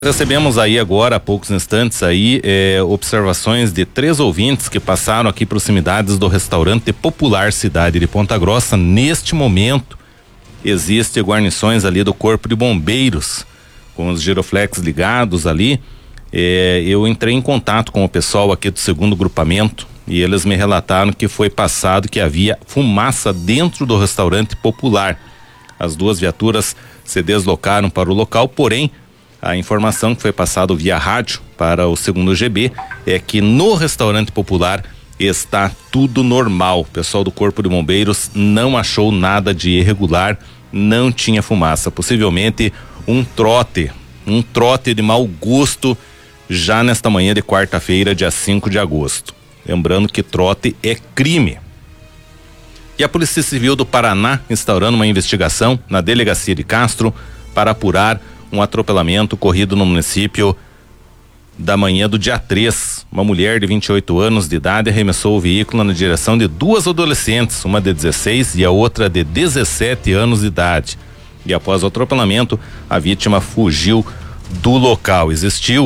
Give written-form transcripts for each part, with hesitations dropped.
Recebemos aí agora, há poucos instantes aí, observações de 3 ouvintes que passaram aqui proximidades do restaurante Popular Cidade de Ponta Grossa. Neste momento, existem guarnições ali do Corpo de Bombeiros, com os giroflex ligados ali. Eu entrei em contato com o pessoal aqui do 2º grupamento e eles me relataram que foi passado que havia fumaça dentro do restaurante Popular. As 2 viaturas se deslocaram para o local, porém, a informação que foi passada via rádio para o 2º GB é que no restaurante Popular está tudo normal. O pessoal do Corpo de Bombeiros não achou nada de irregular, não tinha fumaça. Possivelmente um trote de mau gosto já nesta manhã de quarta-feira, dia 5 de agosto. Lembrando que trote é crime. E a Polícia Civil do Paraná instaurando uma investigação na Delegacia de Castro para apurar um atropelamento ocorrido no município da manhã do dia 3. Uma mulher de 28 anos de idade arremessou o veículo na direção de 2 adolescentes, uma de 16 e a outra de 17 anos de idade. E após o atropelamento, a vítima fugiu do local. Existiu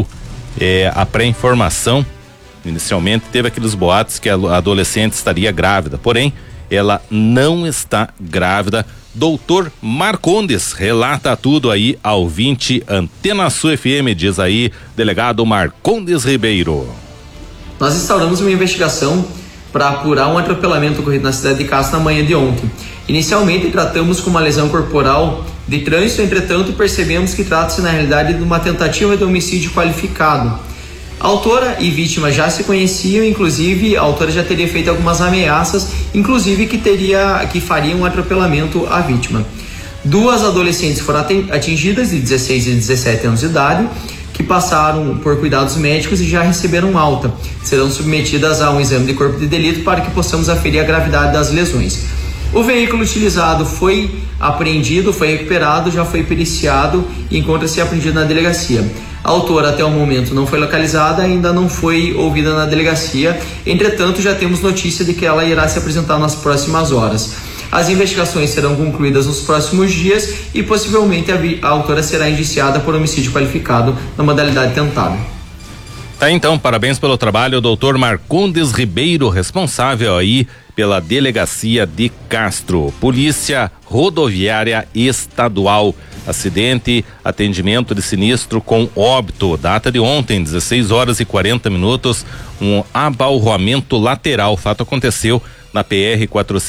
a pré-informação. Inicialmente teve aqueles boatos que a adolescente estaria grávida, porém ela não está grávida. Doutor Marcondes relata tudo aí ao 20 Antena Sul FM, diz aí delegado Marcondes Ribeiro. Nós instauramos uma investigação para apurar um atropelamento ocorrido na cidade de Castro na manhã de ontem. Inicialmente tratamos com uma lesão corporal de trânsito, entretanto percebemos que trata-se na realidade de uma tentativa de homicídio qualificado. A autora e vítima já se conheciam, inclusive a autora já teria feito algumas ameaças, inclusive que faria um atropelamento à vítima. 2 adolescentes foram atingidas, de 16 e 17 anos de idade, que passaram por cuidados médicos e já receberam alta. Serão submetidas a um exame de corpo de delito para que possamos aferir a gravidade das lesões. O veículo utilizado foi apreendido, foi recuperado, já foi periciado e encontra-se apreendido na delegacia. A autora até o momento não foi localizada, ainda não foi ouvida na delegacia, entretanto já temos notícia de que ela irá se apresentar nas próximas horas. As investigações serão concluídas nos próximos dias e possivelmente a autora será indiciada por homicídio qualificado na modalidade tentada. Tá, então, parabéns pelo trabalho, doutor Marcondes Ribeiro, responsável aí pela Delegacia de Castro. Polícia Rodoviária Estadual. Acidente, atendimento de sinistro com óbito. Data de ontem, 16 horas e 40 minutos. Um abalroamento lateral. O fato aconteceu na PR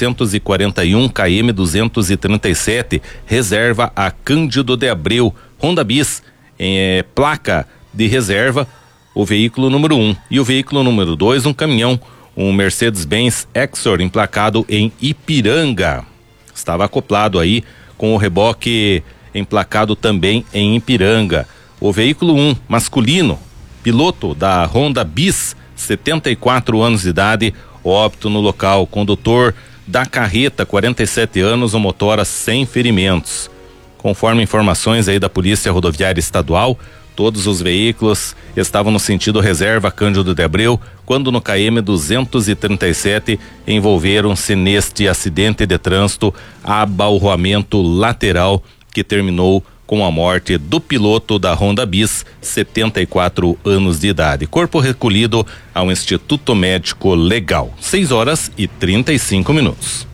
441 KM 237, reserva a Cândido de Abreu. Honda Bis, placa de reserva, o veículo número 1. E o veículo número 2, um caminhão, um Mercedes-Benz Exor, emplacado em Ipiranga. Estava acoplado aí com o reboque emplacado também em Ipiranga. O veículo 1, masculino, piloto da Honda Bis, 74 anos de idade, óbito no local. Condutor da carreta, 47 anos, o motora sem ferimentos. Conforme informações aí da Polícia Rodoviária Estadual, todos os veículos estavam no sentido reserva Cândido de Abreu, quando no KM 237 envolveram-se neste acidente de trânsito, abalroamento lateral que terminou com a morte do piloto da Honda Bis, 74 anos de idade. Corpo recolhido ao Instituto Médico Legal. 6 horas e 35 minutos.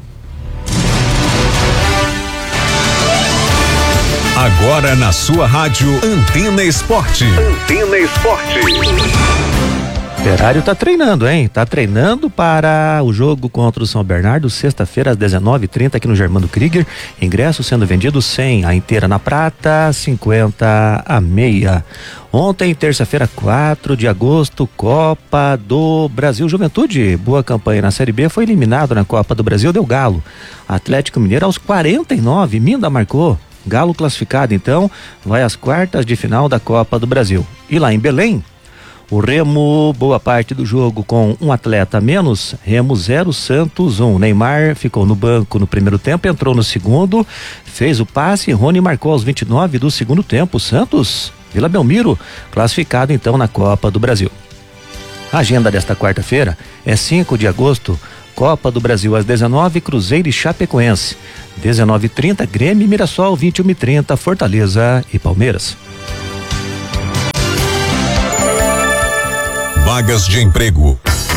Agora na sua rádio Antena Esporte. Antena Esporte. O Operário tá treinando, hein? Tá treinando para o jogo contra o São Bernardo, sexta-feira às 19h30 aqui no Germano Krieger. Ingresso sendo vendido 100 a inteira na prata, 50 a meia. Ontem, terça-feira, 4 de agosto, Copa do Brasil Juventude. Boa campanha na Série B, foi eliminado na Copa do Brasil, deu Galo. Atlético Mineiro aos 49, Minda marcou. Galo classificado, então, vai às quartas de final da Copa do Brasil. E lá em Belém, o Remo, boa parte do jogo com um atleta a menos, Remo 0, Santos 1. Neymar ficou no banco no primeiro tempo, entrou no segundo, fez o passe, Rony marcou aos 29 do segundo tempo. Santos, Vila Belmiro, classificado então na Copa do Brasil. A agenda desta quarta-feira é 5 de agosto, Copa do Brasil às 19h, Cruzeiro e Chapecoense. 19h30, Grêmio e Mirassol, 21h30, Fortaleza e Palmeiras. vagas de emprego.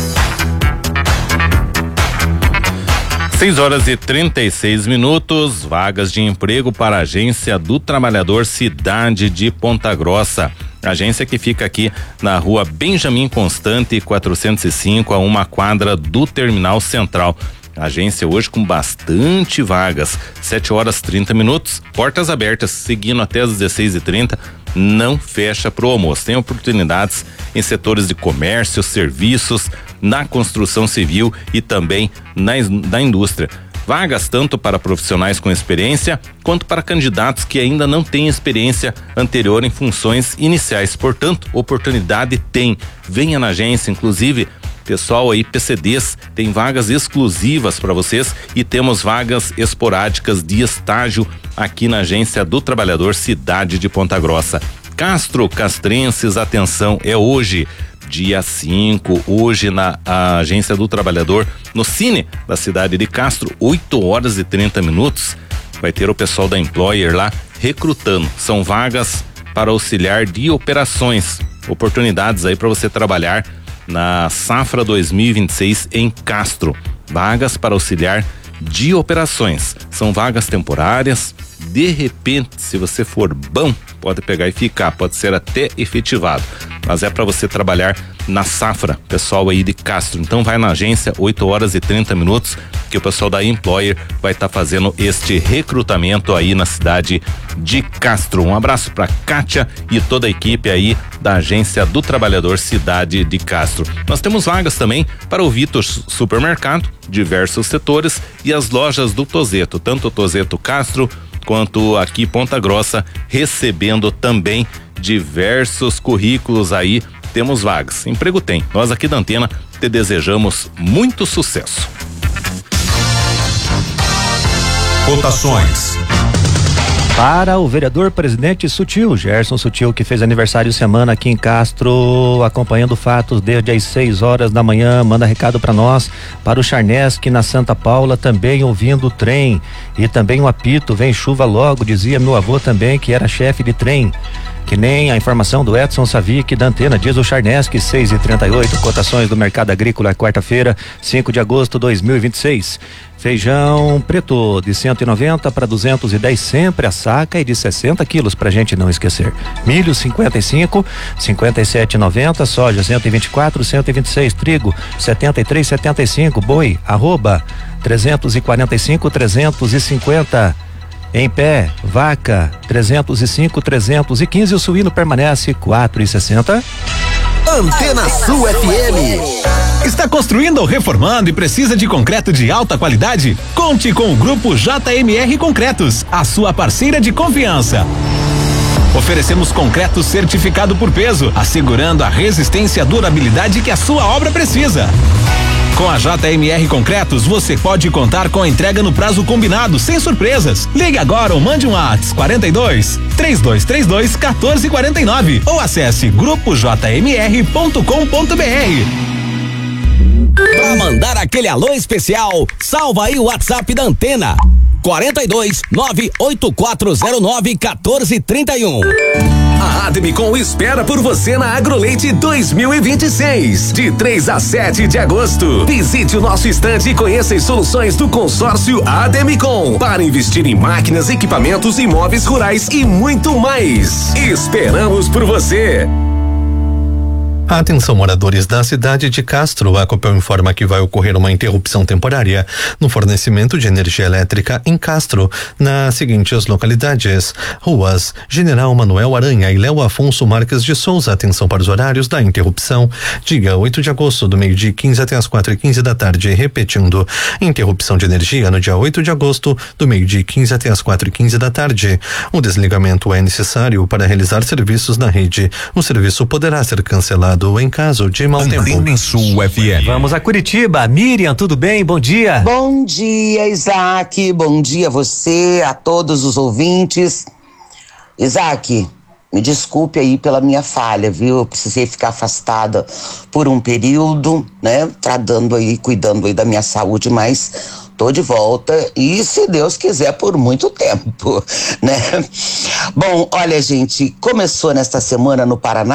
6h36, vagas de emprego para a Agência do Trabalhador Cidade de Ponta Grossa. Agência que fica aqui na rua Benjamin Constante 405, a uma quadra do Terminal Central. Agência hoje com bastante vagas, 7h30, portas abertas, seguindo até as 16h30, não fecha pro almoço. Tem oportunidades em setores de comércio, serviços, na construção civil e também na indústria. Vagas tanto para profissionais com experiência quanto para candidatos que ainda não têm experiência anterior em funções iniciais. Portanto, oportunidade tem. Venha na agência, inclusive pessoal aí, PCDs, tem vagas exclusivas para vocês e temos vagas esporádicas de estágio aqui na Agência do Trabalhador Cidade de Ponta Grossa. Castro, castrenses, atenção, é hoje, dia 5, hoje na Agência do Trabalhador, no Cine da cidade de Castro, 8h30. Vai ter o pessoal da Employer lá recrutando. São vagas para auxiliar de operações, oportunidades aí para você trabalhar na safra 2026 em Castro. Vagas para auxiliar de operações. São vagas temporárias. De repente, se você for bom, pode pegar e ficar, pode ser até efetivado. Mas é para você trabalhar na safra, pessoal aí de Castro. Então vai na agência, 8h30, que o pessoal da Employer vai estar fazendo este recrutamento aí na cidade de Castro. Um abraço para Kátia e toda a equipe aí da Agência do Trabalhador Cidade de Castro. Nós temos vagas também para o Vitor Supermercado, diversos setores, e as lojas do Tozeto, tanto o Tozeto Castro quanto aqui Ponta Grossa, recebendo também diversos currículos aí. Temos vagas, emprego tem. Nós aqui da Antena te desejamos muito sucesso. Cotações. Para o vereador presidente Sutil, Gerson Sutil, que fez aniversário semana aqui em Castro, acompanhando fatos desde as 6h da manhã, manda recado para nós. Para o Charneski na Santa Paula, também ouvindo o trem e também um apito, vem chuva logo, dizia meu avô também, que era chefe de trem. Que nem a informação do Edson Savic da Antena, diz o Charneski, 6h38, cotações do mercado agrícola, quarta-feira, 5 de agosto de 2026. Feijão preto de 190 para 210 sempre a saca e de 60 quilos pra gente não esquecer. Milho 55, 57,90, soja 124, 126, trigo 73,75, boi arroba 345, 350. Em pé, vaca 305, 315, o suíno permanece 4,60. Antena Sul FM. Está construindo ou reformando e precisa de concreto de alta qualidade? Conte com o Grupo JMR Concretos, a sua parceira de confiança. Oferecemos concreto certificado por peso, assegurando a resistência e a durabilidade que a sua obra precisa. Com a JMR Concretos, você pode contar com a entrega no prazo combinado, sem surpresas. Ligue agora ou mande um WhatsApp 42 3232 1449 ou acesse grupojmr.com.br. Para mandar aquele alô especial, salva aí o WhatsApp da Antena. 42 98409 1431. A Admicon espera por você na Agroleite 2026, de 3 a 7 de agosto. Visite o nosso estande e conheça as soluções do consórcio Admicon para investir em máquinas, equipamentos, imóveis rurais e muito mais. Esperamos por você. Atenção, moradores da cidade de Castro, a Copel informa que vai ocorrer uma interrupção temporária no fornecimento de energia elétrica em Castro, nas seguintes localidades: ruas General Manuel Aranha e Léo Afonso Marques de Souza. Atenção para os horários da interrupção. Dia 8 de agosto, do meio-dia 15 até as 4h15 da tarde. Repetindo, interrupção de energia no dia 8 de agosto, do meio-dia 15 até as 4h15 da tarde. O desligamento é necessário para realizar serviços na rede. O serviço poderá ser cancelado em caso de mau tempo. Antena Sul FM. Vamos a Curitiba. Miriam, tudo bem? Bom dia. Bom dia, Isaac. Bom dia a você, a todos os ouvintes. Isaac, me desculpe aí pela minha falha, viu? Eu precisei ficar afastada por um período, né? Cuidando aí da minha saúde, mas tô de volta e, se Deus quiser, por muito tempo, né? Bom, olha, gente, começou nesta semana no Paraná